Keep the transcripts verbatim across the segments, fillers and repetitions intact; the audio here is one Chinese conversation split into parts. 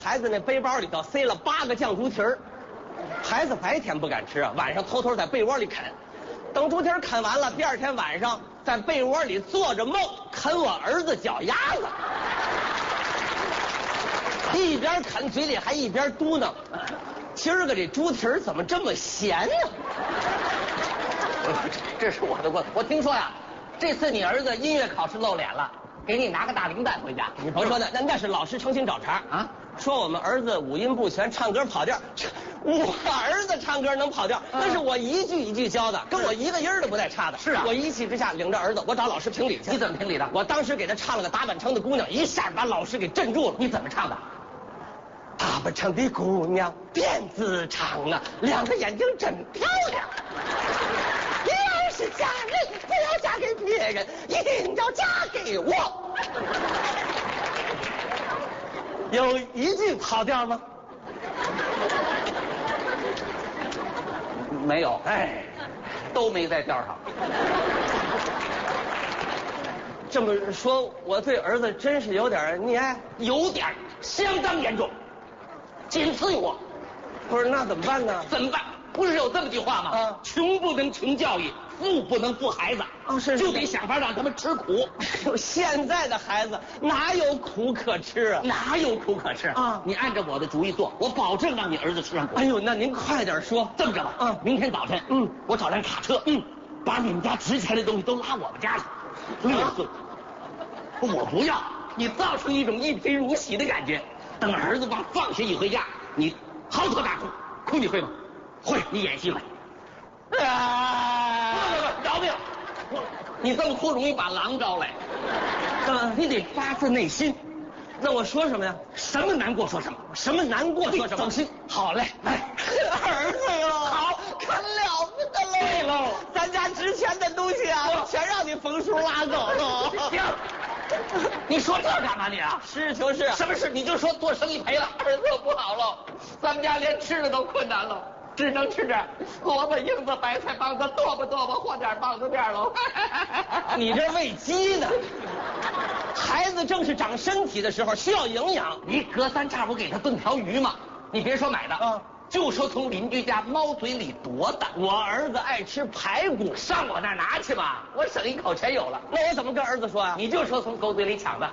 孩子那背包里头塞了八个酱猪蹄儿，孩子白天不敢吃啊，晚上偷偷在被窝里啃。等猪蹄儿啃完了，第二天晚上在被窝里做着梦，啃我儿子脚丫子，一边啃嘴里还一边嘟囔：“今儿个这猪蹄儿怎么这么咸呢？” 这是我的过，我听说呀，这次你儿子音乐考试露脸了，给你拿个大零蛋回家。 你甭说那那那是老师诚心找茬啊，说我们儿子五音不全，唱歌跑调。我儿子唱歌能跑调，那是我一句一句教的，跟我一个音儿都不带差的。 是啊， 我一气之下领着儿子，我找老师评理去。 你怎么评理的？ 我当时给他唱了个打板城的姑娘，一下把老师给镇住了。 你怎么唱的？ 打扮城的姑娘辫子长啊，两个眼睛真漂亮。你要是嫁人，不要嫁给别人，一定要嫁给我。有一句跑调吗？ 没有，哎，都没在调上。 这么说，我对儿子真是有点溺爱， 有点，相当严重。仅次于我。 不是，那怎么办呢？ 怎么办？不是有这么句话吗？ 啊， 穷不能穷教育，富不能富孩子。 啊，是， 就得想法让他们吃苦。 现在的孩子哪有苦可吃啊？ 哪有苦可吃啊？ 你按照我的主意做，我保证让你儿子吃上苦。 哎呦，那您快点说。 这么着吧， 嗯， 明天早晨， 嗯， 我找辆卡车，嗯，把你们家值钱的东西都拉我们家去。六岁，我不要，你造成一种一贫如洗的感觉。等儿子刚放学一回家，你嚎啕大哭，哭你会吗？会，你演戏会。 啊！ 不不不，饶命！你这么哭容易把狼招来。嗯，你得发自内心。 那我说什么呀？ 什么难过说什么， 什么难过说什么。 走心。好嘞，来， 儿子哟， 好， 可了不得喽！ 对喽， 咱家值钱的东西啊，全让你冯叔拉走了。 行，你说这干嘛你啊？ 实事求是。 什么事你就说做生意赔了，儿子不好了，咱们家连吃的都困难了。只能吃点萝卜、缨子、白菜帮子，剁吧剁吧，和点棒子面喽。 你这喂鸡呢？孩子正是长身体的时候，需要营养。 你隔三差五给他炖条鱼嘛？你别说买的， 啊， 就说从邻居家猫嘴里夺的。 我儿子爱吃排骨， 上我那儿拿去嘛，我省一口全有了。 那我怎么跟儿子说啊？ 你就说从狗嘴里抢的。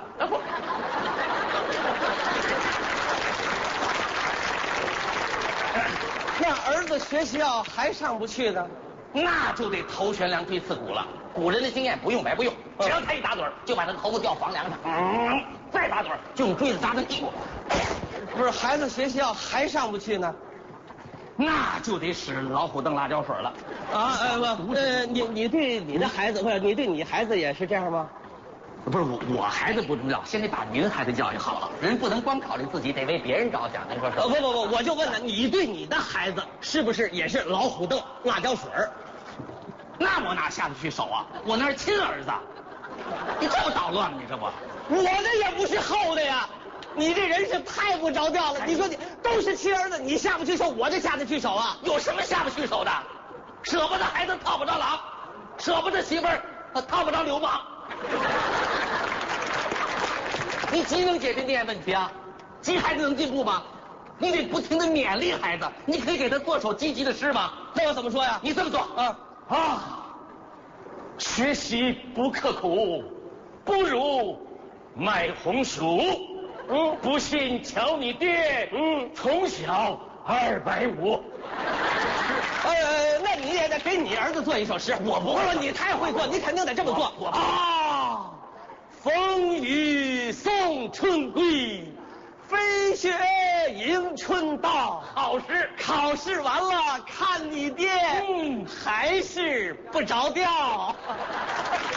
那儿子学校还上不去呢， 那就得头悬梁锥刺股了。古人的经验不用白不用，只要他一打盹就把他头发掉房梁上，嗯，再打盹就用锥子扎他屁股。 不是，孩子学校还上不去呢， 那就得使老虎凳辣椒水了。 啊，呃不，呃，你你对你的孩子，或者你对你孩子也是这样吗？ 不是我，我孩子不重要，先得把您孩子教育好了。人不能光考虑自己，得为别人着想。您说是？ 不不不，我就问了，你对你的孩子是不是也是老虎凳、辣椒水？ 那我哪下得去手啊？我那是亲儿子，你这么捣乱吗？你这不， 我的也不是厚的呀。你这人是太不着调了。你说你都是亲儿子，你下不去手，我这下得去手啊？ 有什么下不去手的？舍不得孩子套不着狼，舍不得媳妇儿套不着流氓。你急能解决这些问题啊？急孩子能进步吗？你得不停的勉励孩子，你可以给他做首积极的诗吗？ 那我怎么说呀？ 你这么做啊啊！学习不刻苦，不如卖红薯。嗯，不信瞧你爹，嗯，从小二百五。 呃，那你也得给你儿子做一首诗。 我不会， 你太会做，你肯定得这么做。 我啊，风雨送春归， 飞雪迎春到。 好诗， 考试完了看你爹， 嗯， 还是不着调。